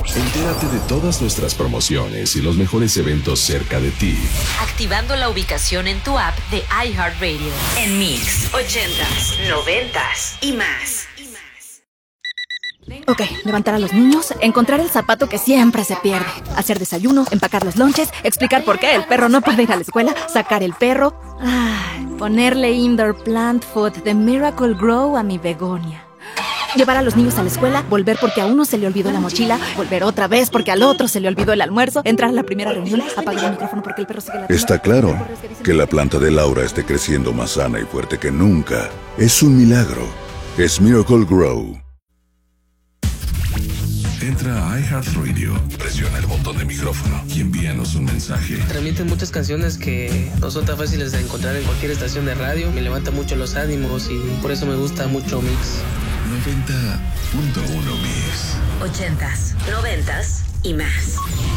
Entérate de todas nuestras promociones y los mejores eventos cerca de ti, activando la ubicación en tu app de iHeartRadio. En Mix, 80s, 90s y más. Ok, levantar a los niños, encontrar el zapato que siempre se pierde, hacer desayuno, empacar los lonches, explicar por qué el perro no puede ir a la escuela, sacar el perro, ponerle indoor plant food de Miracle Grow a mi begonia. Llevar a los niños a la escuela, volver porque a uno se le olvidó la mochila, volver otra vez porque al otro se le olvidó el almuerzo, entrar a la primera reunión, apagar el micrófono porque el perro sigue la... Está claro que la planta de Laura esté creciendo más sana y fuerte que nunca. Es un milagro. Es Miracle Grow. Entra a iHeartRadio, presiona el botón de micrófono y envíanos un mensaje. Transmiten muchas canciones que no son tan fáciles de encontrar en cualquier estación de radio. Me levanta mucho los ánimos y por eso me gusta mucho Mix. 90.1 Mix. 80s, 90s y más.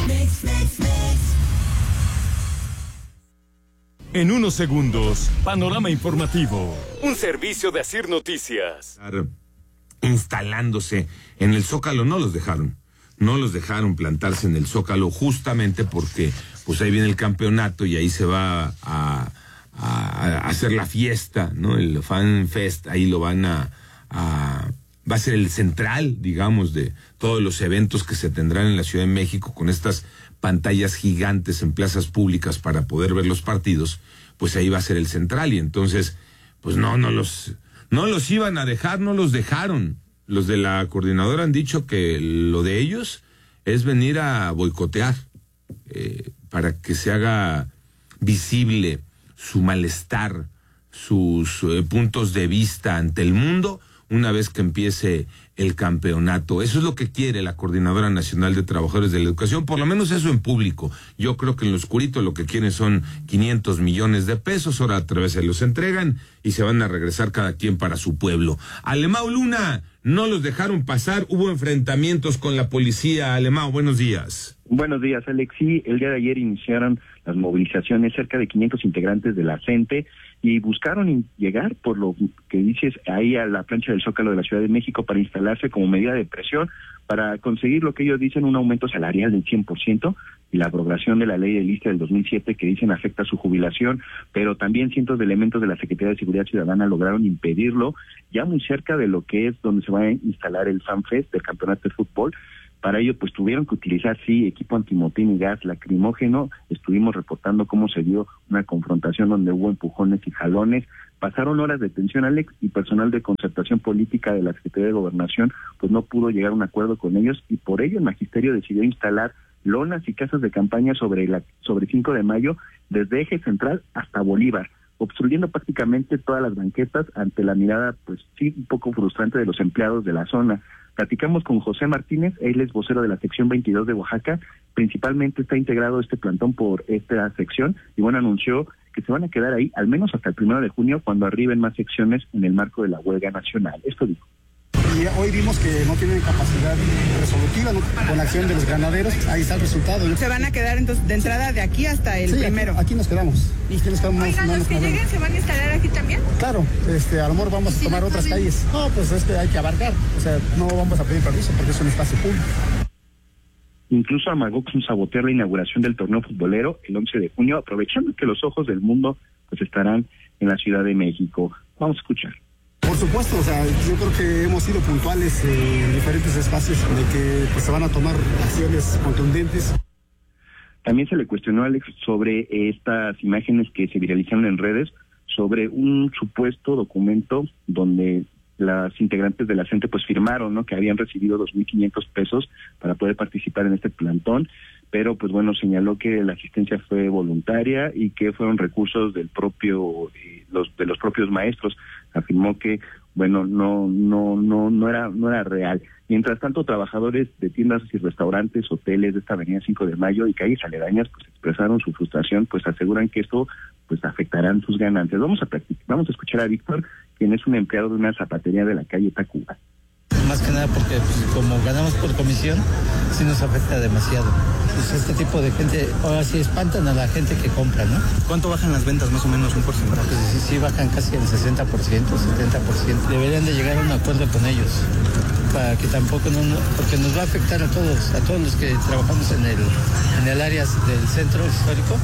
En unos segundos, panorama informativo. Un servicio de Asir Noticias. Instalándose en el Zócalo, no los dejaron plantarse en el Zócalo justamente porque pues ahí viene el campeonato y ahí se va a hacer la fiesta, ¿no? El Fan Fest, ahí lo va a ser el central, digamos, de todos los eventos que se tendrán en la Ciudad de México con estas pantallas gigantes en plazas públicas para poder ver los partidos, pues ahí va a ser el central y entonces pues no los iban a dejar, no los dejaron. Los de la coordinadora han dicho que lo de ellos es venir a boicotear para que se haga visible su malestar, sus puntos de vista ante el mundo una vez que empiece el campeonato. Eso es lo que quiere la Coordinadora Nacional de Trabajadores de la Educación, por lo menos eso en público. Yo creo que en lo oscurito lo que quieren son 500 millones de pesos, ahora a través se los entregan y se van a regresar cada quien para su pueblo. Alemão Luna, no los dejaron pasar, hubo enfrentamientos con la policía. Alemão, buenos días. Buenos días, Alex. Sí, el día de ayer iniciaron las movilizaciones, cerca de 500 integrantes de la CENTE, y buscaron llegar, por lo que dices, ahí a la plancha del Zócalo de la Ciudad de México para instalarse como medida de presión, para conseguir lo que ellos dicen, un aumento salarial del 100%, y la abrogación de la ley de lista del 2007 que dicen afecta su jubilación, pero también cientos de elementos de la Secretaría de Seguridad Ciudadana lograron impedirlo, ya muy cerca de lo que es donde se va a instalar el FanFest del campeonato de fútbol. Para ello, pues tuvieron que utilizar, sí, equipo antimotín y gas lacrimógeno. Estuvimos reportando cómo se dio una confrontación donde hubo empujones y jalones. Pasaron horas de tensión, Alex, y personal de concertación política de la Secretaría de Gobernación pues no pudo llegar a un acuerdo con ellos, y por ello el magisterio decidió instalar lonas y casas de campaña sobre 5 de mayo, desde Eje Central hasta Bolívar, obstruyendo prácticamente todas las banquetas ante la mirada, pues sí, un poco frustrante de los empleados de la zona. Platicamos con José Martínez, él es vocero de la sección 22 de Oaxaca, principalmente está integrado este plantón por esta sección, y bueno, anunció que se van a quedar ahí al menos hasta el 1 de junio, cuando arriben más secciones en el marco de la huelga nacional. Esto dijo. Y hoy vimos que no tienen capacidad resolutiva, ¿no? Con la acción de los granaderos, ahí está el resultado, ¿no? Se van a quedar entonces de entrada de aquí hasta el primero. Aquí nos quedamos. Oigan, ¿los que lleguen se van a instalar aquí también? Claro, a lo mejor vamos a tomar otras calles. No, pues es que hay que abarcar, o sea, no vamos a pedir permiso porque es un espacio público. Incluso amagó con sabotear la inauguración del torneo futbolero el 11 de junio, aprovechando que los ojos del mundo pues estarán en la Ciudad de México. Vamos a escuchar. Por supuesto, o sea, yo creo que hemos sido puntuales en diferentes espacios de que pues, se van a tomar acciones contundentes. También se le cuestionó a Alex sobre estas imágenes que se viralizaron en redes, sobre un supuesto documento donde las integrantes de la CENTE pues firmaron, ¿no?, que habían recibido 2,500 pesos para poder participar en este plantón, pero pues bueno, señaló que la asistencia fue voluntaria y que fueron recursos del propio de los propios maestros. Afirmó que bueno, no era real. Mientras tanto, trabajadores de tiendas y restaurantes, hoteles de esta avenida 5 de Mayo y calles aledañas pues expresaron su frustración, pues aseguran que esto pues afectarán sus ganancias. Vamos a escuchar a Víctor, quien es un empleado de una zapatería de la calle Tacuba. Más que nada porque pues, como ganamos por comisión, sí nos afecta demasiado. Pues este tipo de gente, ahora sí espantan a la gente que compra, ¿no? ¿Cuánto bajan las ventas, más o menos, un porcentaje? Pues sí bajan casi el 60%, 70%. Deberían de llegar a un acuerdo con ellos, para que tampoco porque nos va a afectar a todos los que trabajamos en el área del centro histórico.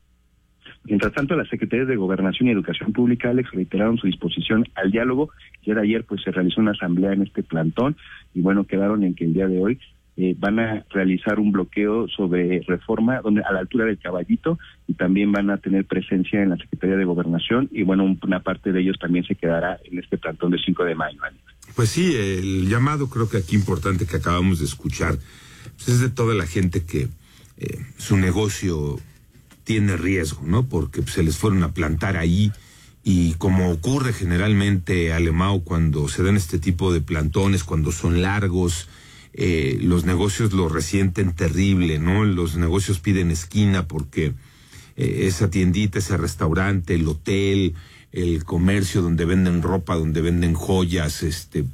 Mientras tanto, las secretarías de Gobernación y Educación Pública, Alex, reiteraron su disposición al diálogo. Ya de ayer pues se realizó una asamblea en este plantón y bueno, quedaron en que el día de hoy van a realizar un bloqueo sobre Reforma a la altura del Caballito, y también van a tener presencia en la Secretaría de Gobernación, y bueno, una parte de ellos también se quedará en este plantón del 5 de mayo. Alex. Pues sí, el llamado creo que aquí importante que acabamos de escuchar pues es de toda la gente que su negocio tiene riesgo, ¿no? Porque se les fueron a plantar ahí, y como ocurre generalmente, Alemão, cuando se dan este tipo de plantones, cuando son largos, los negocios lo resienten terrible, ¿no? Los negocios piden esquina porque esa tiendita, ese restaurante, el hotel, el comercio donde venden ropa, donde venden joyas,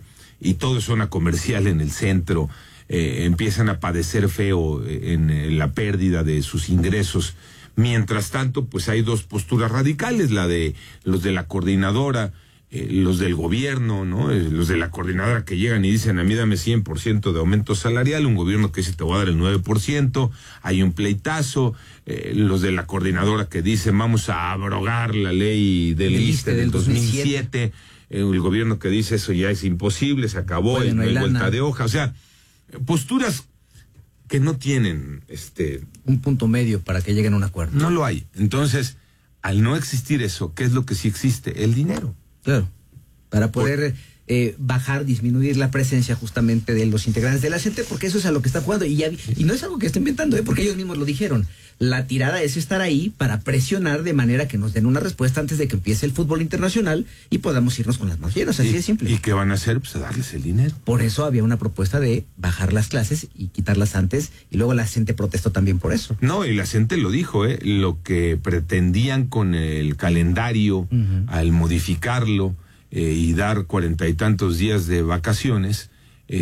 y todo es zona comercial en el centro, empiezan a padecer feo en la pérdida de sus ingresos. Mientras tanto, pues hay dos posturas radicales, la de los de la coordinadora, los del gobierno, ¿no? Los de la coordinadora que llegan y dicen, a mí dame 100% de aumento salarial, un gobierno que dice te voy a dar el 9%, hay un pleitazo, los de la coordinadora que dicen vamos a abrogar la ley del ISSSTE del 2007, el gobierno que dice eso ya es imposible, se acabó, bueno, no hay vuelta de hoja, o sea, posturas que no tienen un punto medio para que lleguen a un acuerdo. No lo hay. Entonces, al no existir eso, ¿qué es lo que sí existe? El dinero. Claro. Para poder bajar, disminuir la presencia justamente de los integrantes de la gente, porque eso es a lo que está jugando. Y no es algo que esté inventando, porque ellos mismos lo dijeron. La tirada es estar ahí para presionar de manera que nos den una respuesta antes de que empiece el fútbol internacional y podamos irnos con las manos llenas, así de simple. ¿Y qué van a hacer? Pues a darles el dinero. Por eso había una propuesta de bajar las clases y quitarlas antes, y luego la gente protestó también por eso. No, y la gente lo dijo, lo que pretendían con el calendario, al modificarlo y dar 40 y tantos días de vacaciones,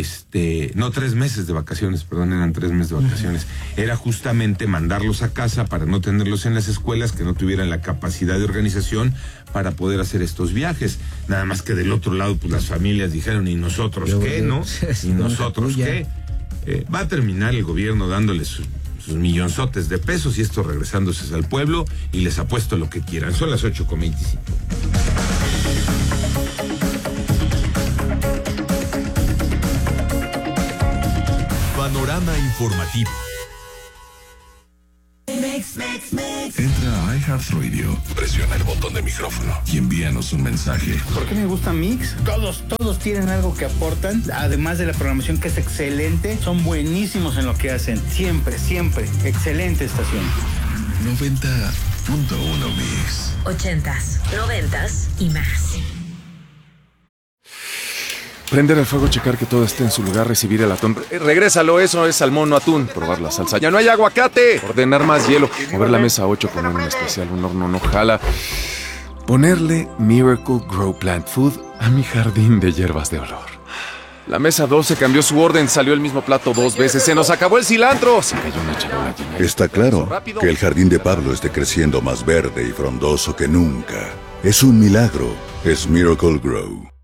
no 3 meses de vacaciones, perdón, eran 3 meses de vacaciones, era justamente mandarlos a casa para no tenerlos en las escuelas, que no tuvieran la capacidad de organización para poder hacer estos viajes. Nada más que del otro lado, pues las familias dijeron, ¿y nosotros qué, no? ¿Y nosotros qué? Va a terminar el gobierno dándoles sus millonzotes de pesos y esto regresándose al pueblo, y les apuesto lo que quieran. Son las 8:25. Panorama informativo. Entra a iHeartRadio, presiona el botón de micrófono y envíanos un mensaje. ¿Por qué me gusta Mix? Todos tienen algo que aportan, además de la programación que es excelente, son buenísimos en lo que hacen, siempre, excelente estación. 90.1 Mix. 80s, 90s y más. Prender el fuego, checar que todo esté en su lugar, recibir el atún. Regrésalo, eso es salmón, no atún. Probar la salsa. ¡Ya no hay aguacate! Ordenar más hielo. Mover la mesa 8, poner un especial, un horno no jala. Ponerle Miracle Grow Plant Food a mi jardín de hierbas de olor. La mesa 12 cambió su orden, salió el mismo plato 2 veces. ¡Se nos acabó el cilantro! Se cayó una charola llena. Está claro que el jardín de Pablo esté creciendo más verde y frondoso que nunca. Es un milagro. Es Miracle Grow.